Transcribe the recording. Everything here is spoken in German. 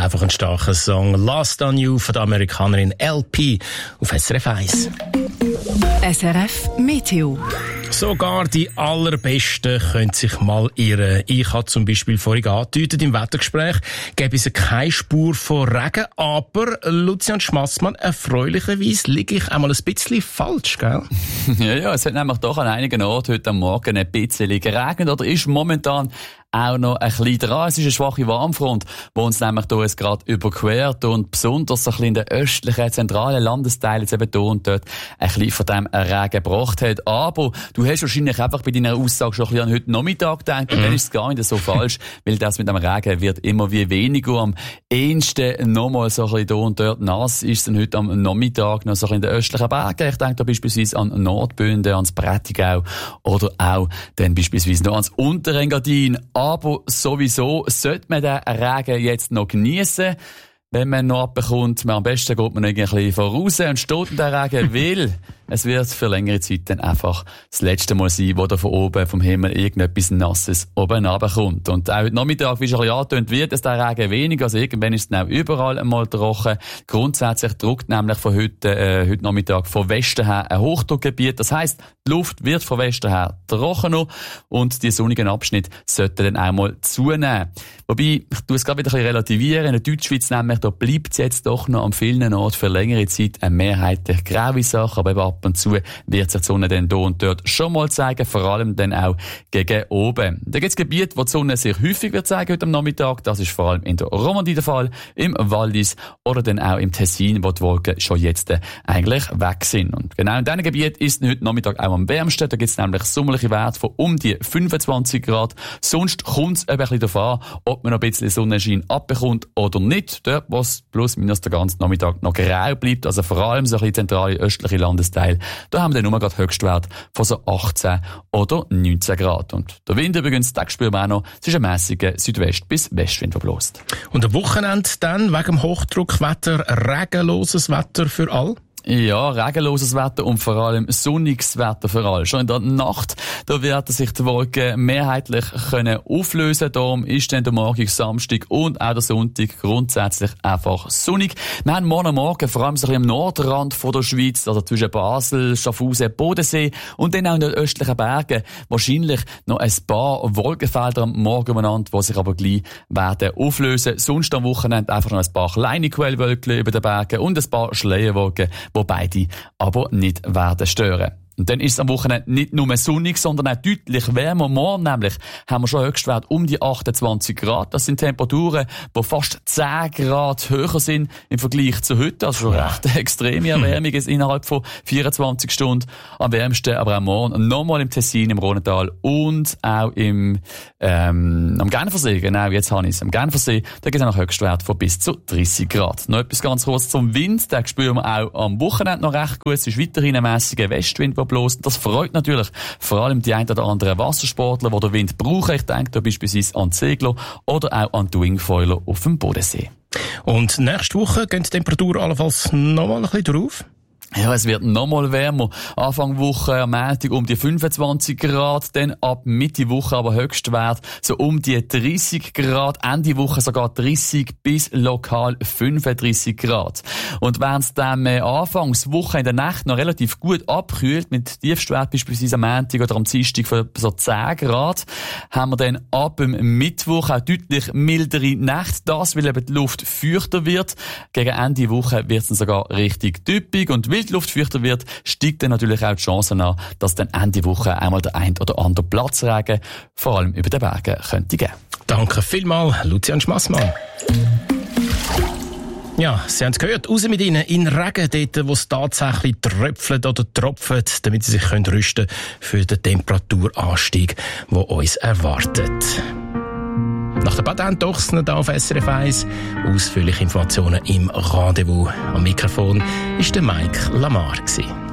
einfach ein starker Song. Lost on You von der Amerikanerin LP auf SRF 1. SRF Meteo. Sogar die Allerbesten können sich mal irren. Ich habe zum Beispiel vorhin angedeutet, im Wettergespräch gäbe es keine Spur von Regen, aber Lucian Schmassmann, erfreulicherweise liege ich einmal ein bisschen falsch, gell? Ja, es hat nämlich doch an einigen Orten heute am Morgen ein bisschen geregnet oder ist momentan auch noch ein bisschen dran. Es ist eine schwache Warmfront, die uns nämlich hier jetzt gerade überquert und besonders so ein bisschen in den östlichen, zentralen Landesteilen jetzt eben hier und dort ein bisschen von dem Regen gebracht hat. Aber du hast wahrscheinlich einfach bei deiner Aussage schon ein bisschen an heute Nachmittag gedacht und dann ist es gar nicht so falsch, weil das mit dem Regen wird immer wie weniger. Am ehesten nochmal so ein bisschen hier und dort nass ist es dann heute am Nachmittag noch so ein bisschen in den östlichen Bergen. Ich denke da beispielsweise an Nordbünden, ans Prättigau oder auch dann beispielsweise noch ans Unterengadin. Aber sowieso sollte man den Regen jetzt noch geniessen. Wenn man noch abbekommt, am besten geht man irgendwie ein bisschen voraus und steht in den Regen, weil es wird für längere Zeit dann einfach das letzte Mal sein, wo da von oben vom Himmel irgendetwas Nasses oben runterkommt. Und auch heute Nachmittag, wie schon ein bisschen angetönt wird, es der Regen weniger, also irgendwann ist es dann auch überall einmal trocken. Grundsätzlich drückt nämlich von heute Nachmittag von Westen her ein Hochdruckgebiet. Das heisst, die Luft wird von Westen her trockener und die sonnigen Abschnitte sollten dann auch mal zunehmen. Wobei, ich tue es gerade wieder ein bisschen relativieren. In der Deutschschweiz nämlich, da bleibt es jetzt doch noch an vielen Orten für längere Zeit eine mehrheitlich graue Sache, aber eben ab und zu wird sich die Sonne dann hier und dort schon mal zeigen, vor allem dann auch gegen oben. Da gibt es Gebiete, wo die Sonne sehr häufig wird zeigen heute am Nachmittag. Das ist vor allem in der Romandie der Fall, im Wallis oder dann auch im Tessin, wo die Wolken schon jetzt eigentlich weg sind. Und genau in diesem Gebiet ist heute Nachmittag auch am wärmsten. Da gibt es nämlich sommerliche Werte von um die 25 Grad. Sonst kommt es ein bisschen darauf an, ob man noch ein bisschen Sonnenschein abbekommt oder nicht. Dort, wo es plus minus den ganzen Nachmittag noch grau bleibt, also vor allem so ein bisschen zentrale östliche Landesteile, da haben wir dann nur gerade Höchstwert von so 18 oder 19 Grad. Und der Wind übrigens, den spüren wir auch noch, es ist ein mässiger Südwest- bis Westwind, der bläst. Und am Wochenende dann, wegen dem Hochdruckwetter, regenloses Wetter für alle? Ja, regenloses Wetter und vor allem sonniges Wetter für alle. Schon in der Nacht, da werden sich die Wolken mehrheitlich können auflösen. Darum ist dann der Morgen, Samstag und auch der Sonntag grundsätzlich einfach sonnig. Wir haben morgen vor allem so ein bisschen am Nordrand von der Schweiz, also zwischen Basel, Schaffhausen, Bodensee und dann auch in den östlichen Bergen wahrscheinlich noch ein paar Wolkenfelder am Morgen umeinander, die sich aber gleich werden auflösen. Sonst am Wochenende einfach noch ein paar kleine Quellwölkchen über den Bergen und ein paar Schleierwolken, wo beide aber nicht werden stören. Und dann ist es am Wochenende nicht nur sonnig, sondern auch deutlich wärmer. Morgen nämlich haben wir schon Höchstwert um die 28 Grad. Das sind Temperaturen, die fast 10 Grad höher sind im Vergleich zu heute. Also schon recht extreme Erwärmung innerhalb von 24 Stunden. Am wärmsten aber auch morgen nochmal im Tessin, im Rhontal und auch am Genfersee. Genau, jetzt habe ich es. Am Genfersee, da gibt es noch Höchstwert von bis zu 30 Grad. Noch etwas ganz kurz zum Wind. Den spüren wir auch am Wochenende noch recht gut. Es ist weiterhin ein mässiger Westwind, bloß. Das freut natürlich vor allem die ein oder anderen Wassersportler, die den Wind brauchen. Ich denke da beispielsweise an die Segler oder auch an die Wingfoiler auf dem Bodensee. Und nächste Woche gehen die Temperaturen allenfalls nochmal ein bisschen drauf? Ja, es wird nochmal wärmer. Anfang Woche am Montag um die 25 Grad, dann ab Mitte Woche aber Höchstwert so um die 30 Grad, Ende Woche sogar 30 bis lokal 35 Grad. Und während es dann Anfangswoche in der Nacht noch relativ gut abkühlt, mit Tiefstwert beispielsweise am Montag oder am Dienstag von so 10 Grad, haben wir dann ab dem Mittwoch auch deutlich mildere Nächte. Das, weil eben die Luft feuchter wird. Gegen Ende Woche wird es dann sogar richtig typisch und weil die Luft feuchter wird, steigt dann natürlich auch die Chance an, dass dann Ende Woche einmal der ein oder andere Platzregen, vor allem über den Bergen, könnte geben. Danke vielmals, Lucian Schmassmann. Ja, Sie haben es gehört, raus mit Ihnen in Regen, dort, wo es tatsächlich tröpfelt oder tropft, damit Sie sich rüsten können für den Temperaturanstieg, der uns erwartet. Nach der Patentochsen hier auf SRF 1. Ausführliche Informationen im Rendezvous. Am Mikrofon war der Mike Lamar.